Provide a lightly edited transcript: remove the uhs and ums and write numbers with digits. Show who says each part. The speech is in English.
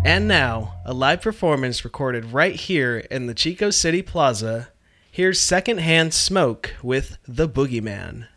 Speaker 1: And now, a live performance recorded right here in the Chico City Plaza. Here's Secondhand Smoke with The Boogeyman.